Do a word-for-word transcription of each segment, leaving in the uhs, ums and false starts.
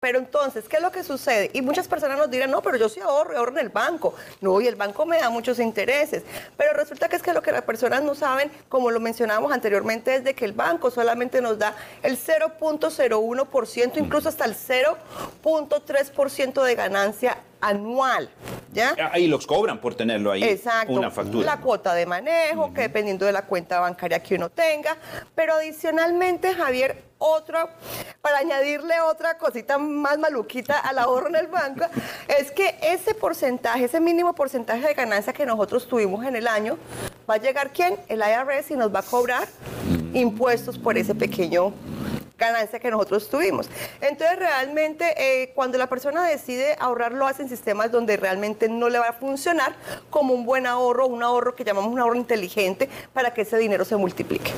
Pero entonces, ¿qué es lo que sucede? Y muchas personas nos dirán, no, pero yo sí ahorro, ahorro en el banco. No, y el banco me da muchos intereses. Pero resulta que es que lo que las personas no saben, como lo mencionábamos anteriormente, es de que el banco solamente nos da el cero punto cero uno por ciento, incluso hasta el cero punto tres por ciento de ganancia anual, ¿ya? Ahí los cobran por tenerlo ahí. Exacto. Una factura. La cuota de manejo, uh-huh. que dependiendo de la cuenta bancaria que uno tenga. Pero adicionalmente, Javier, otra, para añadirle otra cosita más maluquita al ahorro en el banco, es que ese porcentaje, ese mínimo porcentaje de ganancia que nosotros tuvimos en el año, va a llegar ¿quién? El I R S y nos va a cobrar uh-huh. impuestos por ese pequeño ganancia que nosotros tuvimos. Entonces, realmente, eh, cuando la persona decide ahorrar, lo hace en sistemas donde realmente no le va a funcionar como un buen ahorro, un ahorro que llamamos un ahorro inteligente, para que ese dinero se multiplique.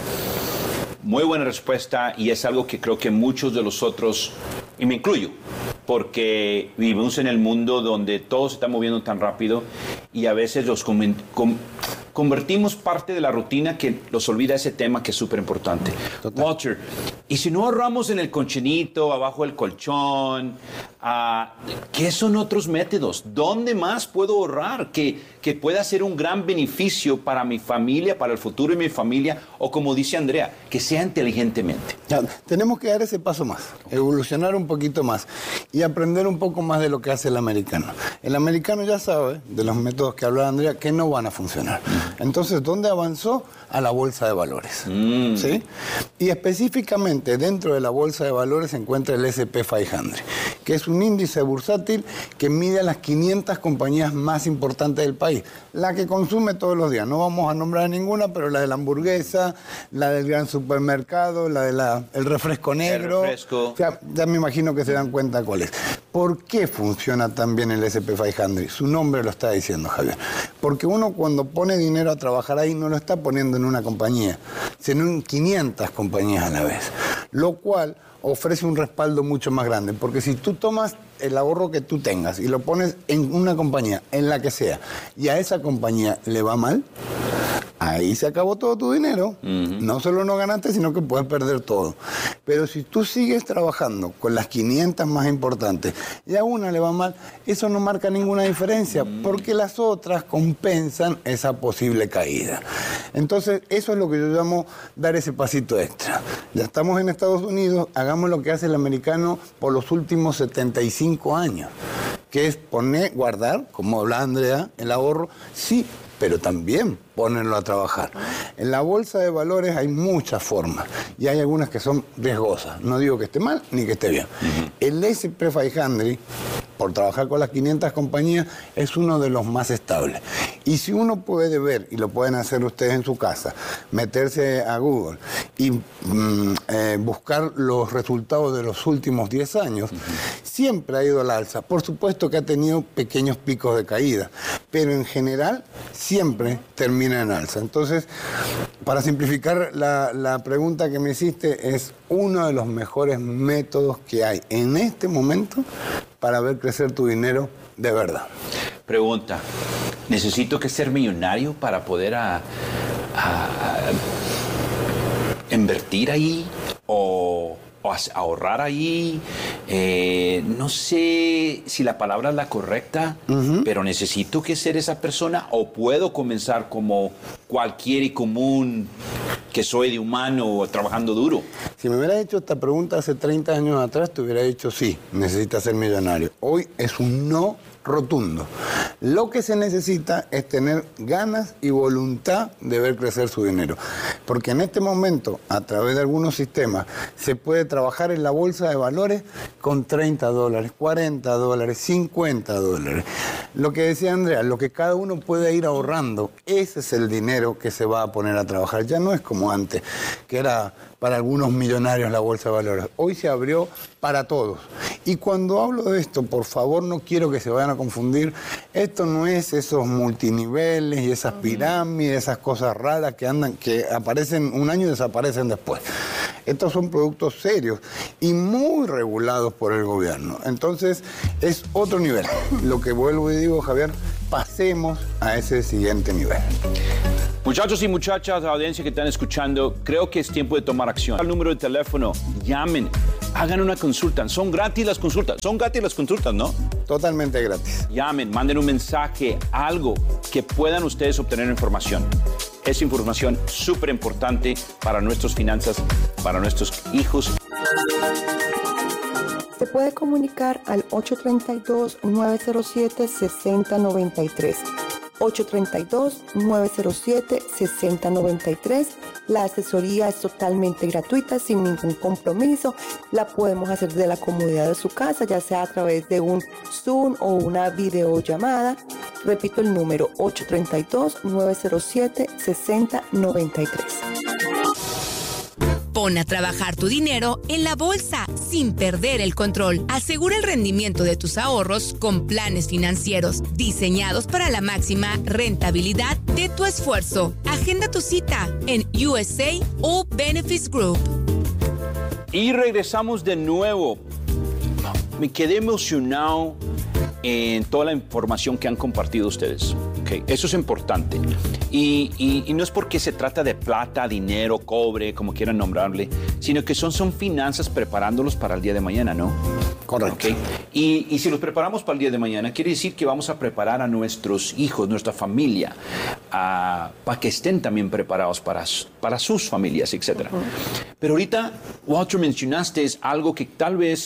Muy buena respuesta, y es algo que creo que muchos de los otros, y me incluyo, porque vivimos en el mundo donde todo se está moviendo tan rápido y a veces los com- com- convertimos parte de la rutina que los olvida ese tema que es súper importante. Total. Walter, y si no ahorramos en el conchinito, abajo del colchón, uh, ¿qué son otros métodos? ¿Dónde más puedo ahorrar que, que pueda ser un gran beneficio para mi familia, para el futuro de mi familia, o como dice Andrea, que sea inteligentemente? Ya, tenemos que dar ese paso más, evolucionar un poquito más y aprender un poco más de lo que hace el americano. El americano ya sabe, de los métodos que hablaba Andrea, que no van a funcionar. Entonces, ¿dónde avanzó? A la bolsa de valores. Mm. ¿Sí? Y específicamente dentro de la bolsa de valores se encuentra el ese and pe quinientos, que es un índice bursátil que mide a las quinientas compañías más importantes del país, la que consume todos los días. No vamos a nombrar ninguna, pero la de la hamburguesa, la del gran supermercado, la del de refresco negro. El refresco. O sea, ya me imagino que se dan cuenta cuál es. ¿Por qué funciona tan bien el ese and pe quinientos? Su nombre lo está diciendo, Javier. Porque uno cuando pone dinero a trabajar ahí no lo está poniendo en una compañía, sino en quinientas compañías a la vez, lo cual ofrece un respaldo mucho más grande, porque si tú tomas el ahorro que tú tengas y lo pones en una compañía, en la que sea, y a esa compañía le va mal, ahí se acabó todo tu dinero. Uh-huh. No solo no ganaste, sino que puedes perder todo. Pero si tú sigues trabajando con las quinientas más importantes y a una le va mal, eso no marca ninguna diferencia, uh-huh. porque las otras compensan esa posible caída. Entonces, eso es lo que yo llamo dar ese pasito extra. Ya estamos en Estados Unidos, hagamos lo que hace el americano por los últimos setenta y cinco años, que es poner, guardar, como habla Andrea, el ahorro, sí, pero también ponerlo a trabajar. En la bolsa de valores hay muchas formas y hay algunas que son riesgosas. No digo que esté mal ni que esté bien. Uh-huh. El ese and pe quinientos, por trabajar con las quinientas compañías, es uno de los más estables. Y si uno puede ver, y lo pueden hacer ustedes en su casa, meterse a Google y mm, eh, buscar los resultados de los últimos diez años, uh-huh. siempre ha ido al alza. Por supuesto que ha tenido pequeños picos de caída, pero en general siempre termina en alza. Entonces, para simplificar la, la pregunta que me hiciste, es uno de los mejores métodos que hay en este momento para ver crecer tu dinero de verdad. Pregunta, ¿necesito que ser millonario para poder a, a, a invertir ahí o, o ahorrar ahí? Eh, no sé si la palabra es la correcta, uh-huh. pero ¿necesito que ser esa persona o puedo comenzar como cualquier y común que soy de humano o trabajando duro? Si me hubiera hecho esta pregunta hace treinta años atrás, te hubiera dicho sí, necesitas ser millonario. Hoy es un no rotundo. Lo que se necesita es tener ganas y voluntad de ver crecer su dinero. Porque en este momento, a través de algunos sistemas, se puede trabajar en la bolsa de valores con treinta dólares, cuarenta dólares, cincuenta dólares. Lo que decía Andrea, lo que cada uno puede ir ahorrando, ese es el dinero que se va a poner a trabajar. Ya no es como antes, que era para algunos millonarios la bolsa de valores. Hoy se abrió para todos. Y cuando hablo de esto, por favor, no quiero que se vayan a confundir. Esto no es esos multiniveles y esas pirámides, esas cosas raras que andan, que aparecen un año y desaparecen después. Estos son productos serios y muy regulados por el gobierno. Entonces, es otro nivel. Lo que vuelvo y digo, Javier, pasemos a ese siguiente nivel. Muchachos y muchachas, la audiencia que están escuchando, creo que es tiempo de tomar acción. El número de teléfono, llamen, Hagan una consulta. Son gratis las consultas. Son gratis las consultas, ¿no? Totalmente gratis. Llamen, manden un mensaje, algo que puedan ustedes obtener información. Es información súper importante para nuestras finanzas, para nuestros hijos. Se puede comunicar al ocho tres dos, nueve cero siete, seis cero nueve tres. ocho tres dos, nueve cero siete, seis cero nueve tres. La asesoría es totalmente gratuita, sin ningún compromiso. La podemos hacer desde la comodidad de su casa, ya sea a través de un Zoom o una videollamada. Repito el número, ocho tres dos, nueve cero siete, seis cero nueve tres. Pon a trabajar tu dinero en la bolsa sin perder el control. Asegura el rendimiento de tus ahorros con planes financieros diseñados para la máxima rentabilidad de tu esfuerzo. Agenda tu cita en U S A o Benefits Group. Y regresamos de nuevo. Me quedé emocionado en toda la información que han compartido ustedes. Okay, eso es importante. Y, y, y no es porque se trata de plata, dinero, cobre, como quieran nombrarle, sino que son, son finanzas preparándolos para el día de mañana, ¿no? Correcto. Okay. Y, y si los preparamos para el día de mañana, quiere decir que vamos a preparar a nuestros hijos, nuestra familia, uh, para que estén también preparados para, para sus familias, etcétera. Uh-huh. Pero ahorita, Walter, mencionaste es algo que tal vez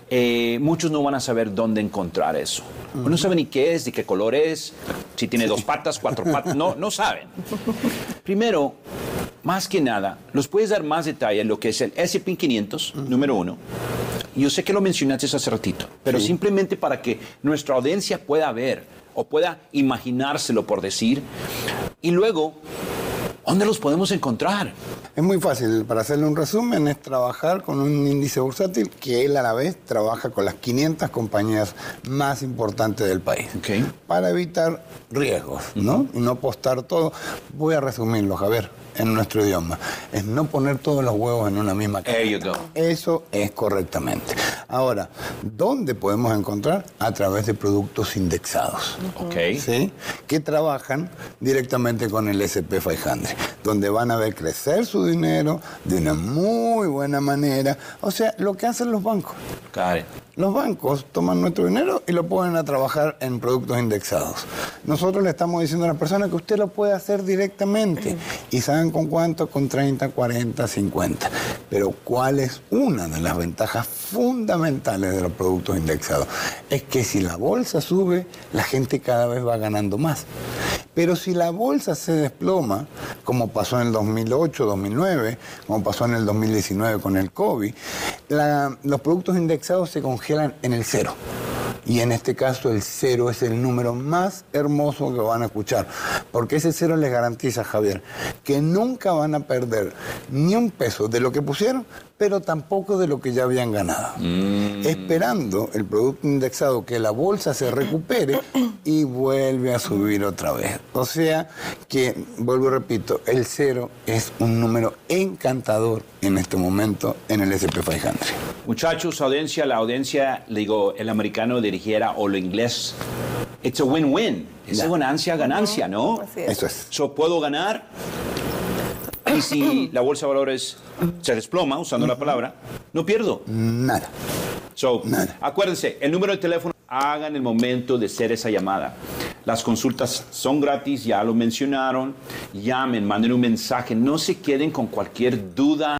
eh, muchos no van a saber dónde encontrar eso. Uh-huh. No saben ni qué es, de qué color es, si tiene sí. dos patas, cuatro patas, no, no saben. Primero, más que nada, ¿los puedes dar más detalle en lo que es el ese and pe quinientos, uh-huh. número uno? Yo sé que lo mencionaste hace ratito, pero sí. simplemente para que nuestra audiencia pueda ver o pueda imaginárselo, por decir. Y luego, ¿dónde los podemos encontrar? Es muy fácil. Para hacerle un resumen, es trabajar con un índice bursátil que él a la vez trabaja con las quinientas compañías más importantes del país. Okay. Para evitar riesgos, ¿no? Y no apostar todo. Voy a resumirlo, Javier, en nuestro idioma. Es no poner todos los huevos en una misma canasta. There you go. Eso es correctamente. Ahora, ¿dónde podemos encontrar? A través de productos indexados. Okay. ¿Sí? Que trabajan directamente con el ese and pe quinientos, donde van a ver crecer su dinero de una muy buena manera. O sea, lo que hacen los bancos. Got it. Los bancos toman nuestro dinero y lo ponen a trabajar en productos indexados. Nosotros le estamos diciendo a la persona que usted lo puede hacer directamente. ¿Y saben con cuánto? Con treinta, cuarenta, cincuenta. Pero ¿cuál es una de las ventajas fundamentales de los productos indexados? Es que si la bolsa sube, la gente cada vez va ganando más. Pero si la bolsa se desploma, como pasó en el dos mil ocho, dos mil nueve, como pasó en el dos mil diecinueve con el COVID, la, los productos indexados se congelan en el cero. Y en este caso el cero es el número más hermoso que van a escuchar. Porque ese cero les garantiza, Javier, que nunca van a perder ni un peso de lo que pusieron, pero tampoco de lo que ya habían ganado. Mm. Esperando el producto indexado que la bolsa se recupere y vuelve a subir otra vez. O sea que, vuelvo y repito, el cero es un número encantador en este momento en el ese and pe quinientos. Muchachos, audiencia, la audiencia, le digo, el americano dirigiera o lo inglés, it's a win-win. Es ganancia, ganancia, ¿no? Así es. Eso es. So, puedo ganar. Y si la bolsa de valores se desploma, usando la palabra, no pierdo. Nada. So, Nada. Acuérdense, el número de teléfono, hagan el momento de hacer esa llamada. Las consultas son gratis, ya lo mencionaron. Llamen, manden un mensaje, no se queden con cualquier duda.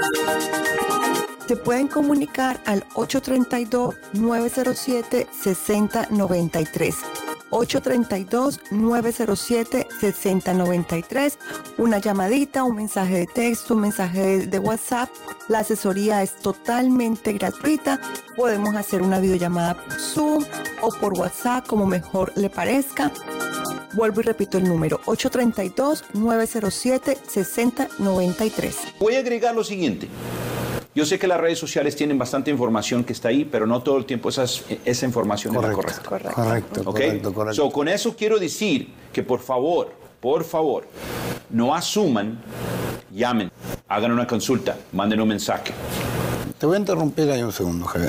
Se pueden comunicar al ocho tres dos, nueve cero siete, seis cero nueve tres. ocho tres dos, nueve cero siete, seis cero nueve tres. Una llamadita, un mensaje de texto, un mensaje de, de WhatsApp. La asesoría es totalmente gratuita. Podemos hacer una videollamada por Zoom o por WhatsApp, como mejor le parezca. Vuelvo y repito el número, ocho tres dos, nueve cero siete, seis cero nueve tres. Voy a agregar lo siguiente. Yo sé que las redes sociales tienen bastante información que está ahí, pero no todo el tiempo esas, esa información Correcto, es la correcta. Correcto. Correcto, ¿Okay? correcto, correcto. So, con eso quiero decir que por favor, por favor, no asuman, llamen, hagan una consulta, manden un mensaje. Te voy a interrumpir ahí un segundo, Javier.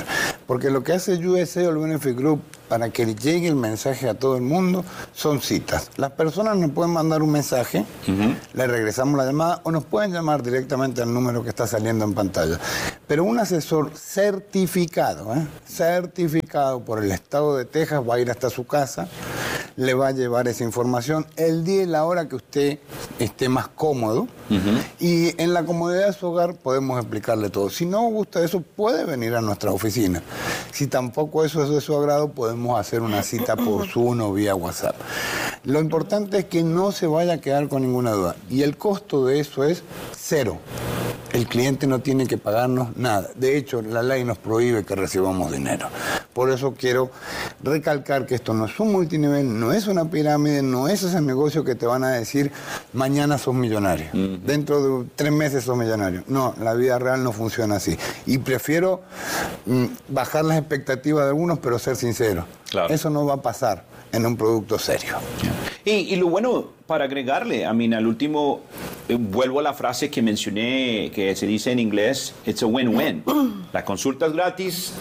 Porque lo que hace U S A o el Benefit Group para que llegue el mensaje a todo el mundo son citas. Las personas nos pueden mandar un mensaje, uh-huh. le regresamos la llamada o nos pueden llamar directamente al número que está saliendo en pantalla. Pero un asesor certificado, ¿eh? certificado por el estado de Texas va a ir hasta su casa, le va a llevar esa información el día y la hora que usted esté más cómodo uh-huh. y en la comodidad de su hogar podemos explicarle todo. Si no gusta eso, puede venir a nuestra oficina. Si tampoco eso es de su agrado, podemos hacer una cita por Zoom o vía WhatsApp. Lo importante es que no se vaya a quedar con ninguna duda. Y el costo de eso es cero. El cliente no tiene que pagarnos nada. De hecho, la ley nos prohíbe que recibamos dinero. Por eso quiero recalcar que esto no es un multinivel, no es una pirámide, no es ese negocio que te van a decir mañana sos millonario, uh-huh. dentro de tres meses sos millonario. No, la vida real no funciona así. Y prefiero mm, bajar las expectativas de algunos, pero ser sincero. Claro. Eso no va a pasar en un producto serio. Y, y lo bueno, para agregarle, a mí, al último, eh, vuelvo a la frase que mencioné, que se dice en inglés, it's a win-win. La consulta es gratis,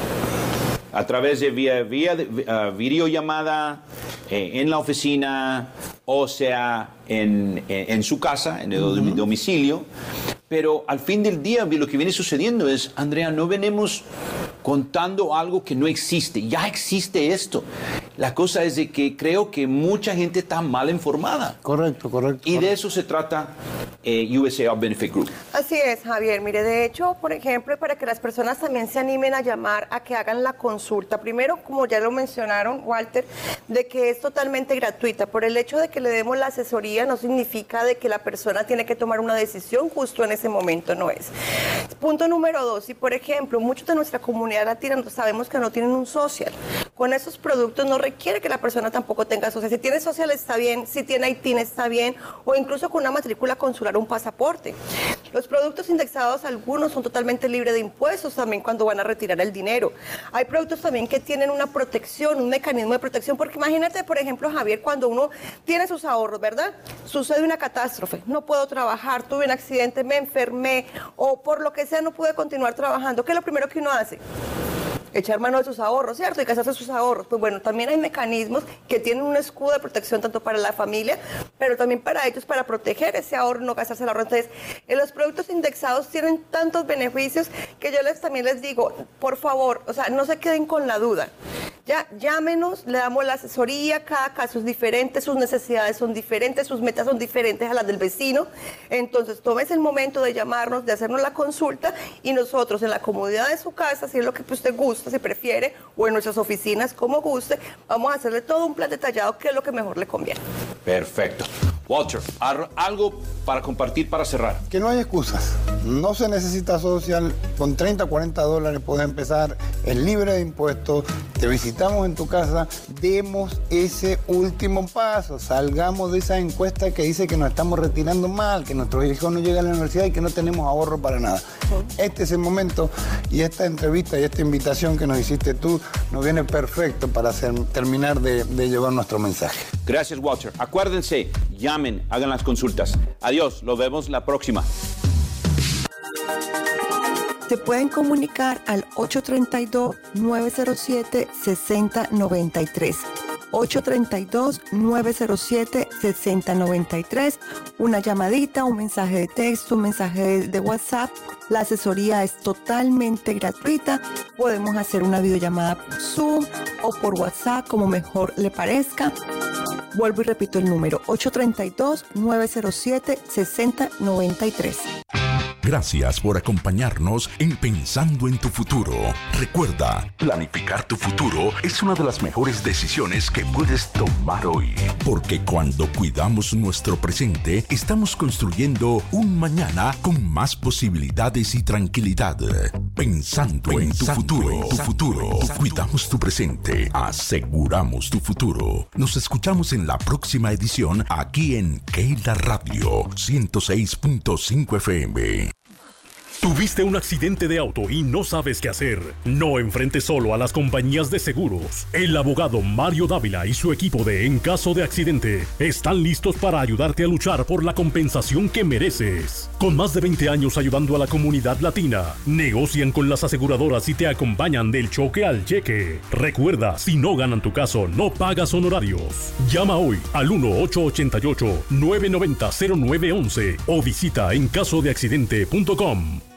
a través de vía, vía uh, videollamada, eh, en la oficina, o sea, en, en, en su casa, en el uh-huh. domicilio. Pero al fin del día, lo que viene sucediendo es, Andrea, no venimos contando algo que no existe. Ya existe esto. La cosa es de que creo que mucha gente está mal informada. Correcto, correcto. Y de eso se trata eh, U S A Benefit Group. Así es, Javier. Mire, de hecho, por ejemplo, para que las personas también se animen a llamar a que hagan la consulta. Primero, como ya lo mencionaron, Walter, de que es totalmente gratuita. Por el hecho de que le demos la asesoría no significa de que la persona tiene que tomar una decisión justo en ese momento, no es. Punto número dos, si por ejemplo, muchos de nuestra comunidad latina sabemos que no tienen un social. Con esos productos no requiere que la persona tampoco tenga social. Si tiene social está bien, si tiene I T I N está bien, o incluso con una matrícula consular o un pasaporte. Los productos indexados, algunos son totalmente libres de impuestos también cuando van a retirar el dinero. Hay productos también que tienen una protección, un mecanismo de protección, porque imagínate, por ejemplo, Javier, cuando uno tiene sus ahorros, ¿verdad? Sucede una catástrofe, no puedo trabajar, tuve un accidente, me enfermé, o por lo que sea no pude continuar trabajando. ¿Qué es lo primero que uno hace? Echar mano de sus ahorros, ¿cierto? Y gastarse sus ahorros. Pues bueno, también hay mecanismos que tienen un escudo de protección tanto para la familia, pero también para ellos, para proteger ese ahorro, no gastarse el ahorro. Entonces, en los productos indexados tienen tantos beneficios que yo les también les digo, por favor, o sea, no se queden con la duda. Ya, llámenos, le damos la asesoría, cada caso es diferente, sus necesidades son diferentes, sus metas son diferentes a las del vecino. Entonces, tómese el momento de llamarnos, de hacernos la consulta y nosotros en la comodidad de su casa, si es lo que usted gusta, si prefiere, o en nuestras oficinas, como guste, vamos a hacerle todo un plan detallado que es lo que mejor le conviene. Perfecto. Walter, algo para compartir para cerrar. Que no hay excusas. No se necesita social. Con treinta, cuarenta dólares puedes empezar. Es libre de impuestos. Te visitamos en tu casa. Demos ese último paso. Salgamos de esa encuesta que dice que nos estamos retirando mal, que nuestros hijos no llegan a la universidad y que no tenemos ahorro para nada. Este es el momento y esta entrevista y esta invitación que nos hiciste tú nos viene perfecto para hacer, terminar de, de llevar nuestro mensaje. Gracias, Walter. Acuérdense, llamen, hagan las consultas. Adiós, los vemos la próxima. Se pueden comunicar al ocho tres dos, nueve cero siete, seis cero nueve tres. ocho tres dos, nueve cero siete, seis cero nueve tres. Una llamadita, un mensaje de texto, un mensaje de, de WhatsApp. La asesoría es totalmente gratuita. Podemos hacer una videollamada por Zoom o por WhatsApp, como mejor le parezca. Vuelvo y repito el número, ocho tres dos, nueve cero siete, seis cero nueve tres. Gracias por acompañarnos en Pensando en tu Futuro. Recuerda, planificar tu futuro es una de las mejores decisiones que puedes tomar hoy. Porque cuando cuidamos nuestro presente, estamos construyendo un mañana con más posibilidades y tranquilidad. Pensando, Pensando en tu futuro, en tu futuro. Cuidamos tu presente, aseguramos tu futuro. Nos escuchamos en la próxima edición aquí en Keila Radio ciento seis punto cinco F M. ¿Tuviste un accidente de auto y no sabes qué hacer? No enfrentes solo a las compañías de seguros. El abogado Mario Dávila y su equipo de En Caso de Accidente están listos para ayudarte a luchar por la compensación que mereces. Con más de veinte años ayudando a la comunidad latina, negocian con las aseguradoras y te acompañan del choque al cheque. Recuerda, si no ganan tu caso, no pagas honorarios. Llama hoy al uno ocho ocho ocho, nueve nueve cero, cero nueve uno uno o visita en caso de accidente punto com.